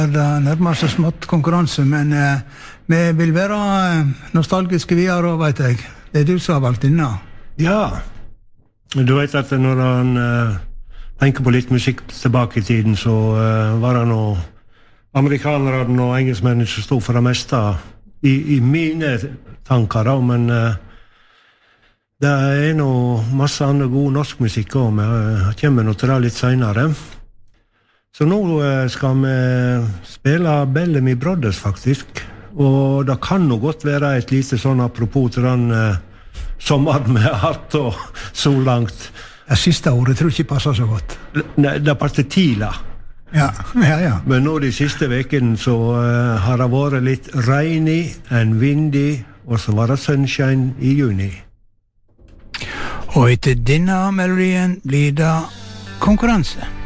Det nærmer seg smått konkurranse, men vi vil være nostalgiske videre, vet jeg. Det du som har valgt inne. Ja, du vet at når han tenker på litt musikk tilbake i tiden, så var det noe amerikanerne og engelskmennene som stod for det meste i mine tanker, da, men det noe masse andre god norsk musikk også, men jeg kommer nå til det litt senere. Så nå skal vi spille Bellamy Brothers, faktisk. Og det kan nå godt være et lite sånn apropos til den sommeren vi har hatt, og så langt. Det siste ordet tror jeg ikke passer så godt. Nei, det passer tidlig. Ja. Men nå de siste vekene så har det vært litt regnig enn vindig, og så var det sunshine i juni. Og etter denne melodien blir det konkurranse.